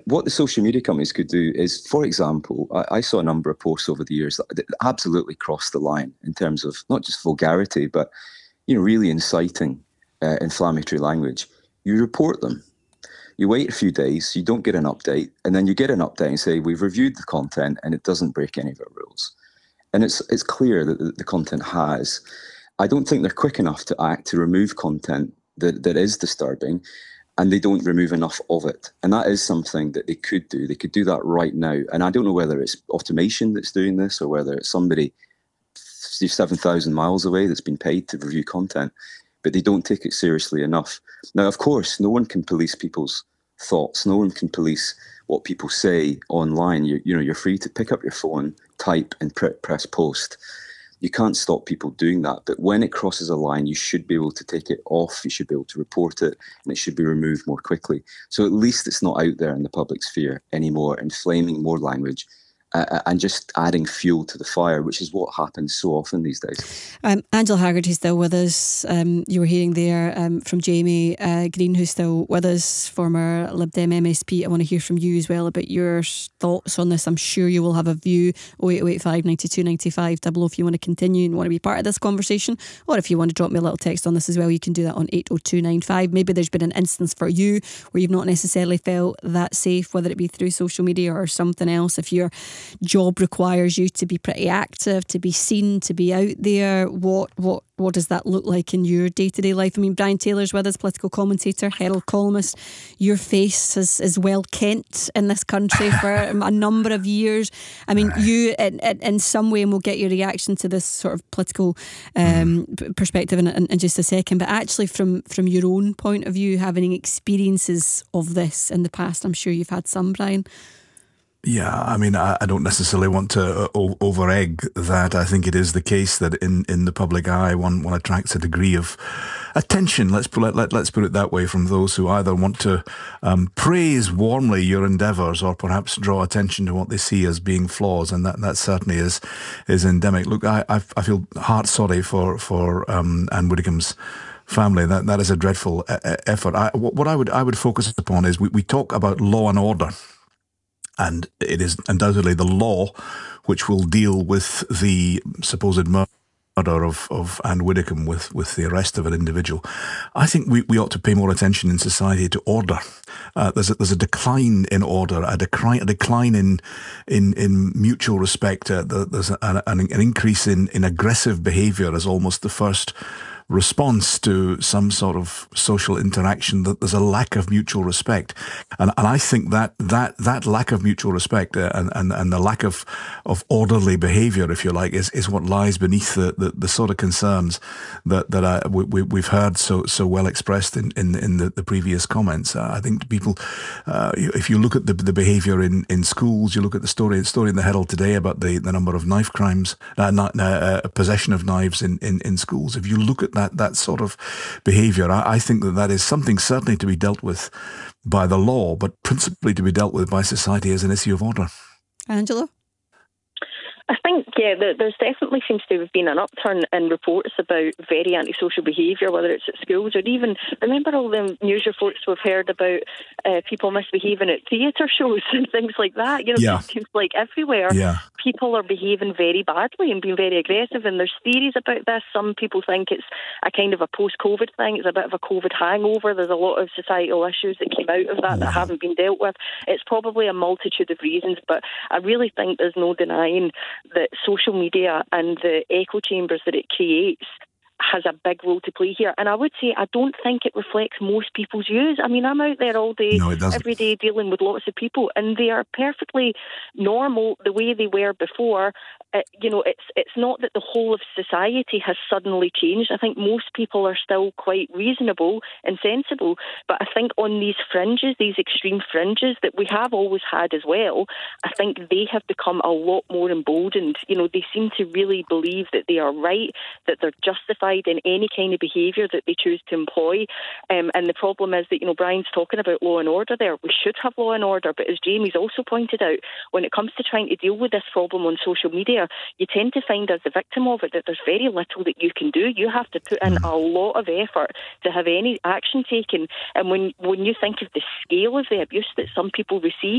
what the social media companies could do is, for example, I saw a number of posts over the years that absolutely crossed the line in terms of not just vulgarity, but really inciting inflammatory language. You report them. You wait a few days, you don't get an update, and then you get an update and say, we've reviewed the content and it doesn't break any of our rules. And it's clear that the content has. I don't think they're quick enough to act to remove content that is disturbing, and they don't remove enough of it. And that is something that they could do. They could do that right now. And I don't know whether it's automation that's doing this or whether it's somebody 7,000 miles away that's been paid to review content, but they don't take it seriously enough. Now, of course, no one can police people's thoughts. No one can police what people say online. You're free to pick up your phone, type, and press post. You can't stop people doing that. But when it crosses a line, you should be able to take it off. You should be able to report it, and it should be removed more quickly. So at least it's not out there in the public sphere anymore, inflaming more language and just adding fuel to the fire, which is what happens so often these days. Angela Haggerty's still with us. You were hearing there from Jamie Green, who's still with us, former Lib Dem MSP. I want to hear from you as well about your thoughts on this. I'm sure you will have a view. 08085 92 95 00 if you want to continue and want to be part of this conversation, or if you want to drop me a little text on this as well, you can do that on 80295. Maybe there's been an instance for you where you've not necessarily felt that safe, whether it be through social media or something else. If your job requires you to be pretty active, to be seen, to be out there, what does that look like in your day-to-day life? I mean, Brian Taylor's with us, political commentator, Herald columnist. Your face is well kent in this country for a number of years. I mean, you in some way, and we'll get your reaction to this sort of political perspective in just a second, but actually from your own point of view, having experiences of this in the past, I'm sure you've had some, Brian. Yeah, I mean, I don't necessarily want to over-egg that. I think it is the case that in the public eye, one attracts a degree of attention, let's put it that way, from those who either want to praise warmly your endeavours or perhaps draw attention to what they see as being flaws, and that certainly is endemic. Look, I feel heart sorry for Anne Widdecombe's family. That is a dreadful effort. What I would focus upon is we talk about law and order. And it is undoubtedly the law which will deal with the supposed murder of Anne Widdecombe with the arrest of an individual. I think we ought to pay more attention in society to order. There's a decline in order, a decline in mutual respect. There's an increase in aggressive behaviour as almost the first response to some sort of social interaction. That there's a lack of mutual respect, and I think that lack of mutual respect and the lack of orderly behaviour, if you like, is what lies beneath the sort of concerns that we've heard so well expressed in the previous comments. I think people, if you look at the behaviour in schools, you look at the story in the Herald today about the number of knife crimes, possession of knives in schools. If you look at that sort of behaviour, I think that is something certainly to be dealt with by the law, but principally to be dealt with by society as an issue of order. Angela? I think, there's definitely seems to have been an upturn in reports about very antisocial behaviour, whether it's at schools or even, remember all the news reports we've heard about people misbehaving at theatre shows and things like that? It seems like everywhere people are behaving very badly and being very aggressive, and there's theories about this. Some people think it's a kind of a post-COVID thing. It's a bit of a COVID hangover. There's a lot of societal issues that came out of that haven't been dealt with. It's probably a multitude of reasons, but I really think there's no denying that social media and the echo chambers that it creates has a big role to play here. And I would say I don't think it reflects most people's views. I mean, I'm out there all day, every day, dealing with lots of people, and they are perfectly normal the way they were before. It's not that the whole of society has suddenly changed. I think most people are still quite reasonable and sensible, but I think on these fringes, these extreme fringes that we have always had as well, I think they have become a lot more emboldened. They seem to really believe that they are right, that they're justified in any kind of behaviour that they choose to employ. And the problem is that, Brian's talking about law and order there. We should have law and order, but as Jamie's also pointed out, when it comes to trying to deal with this problem on social media, you tend to find as the victim of it that there's very little that you can do. You have to put in a lot of effort to have any action taken. And when you think of the scale of the abuse that some people receive,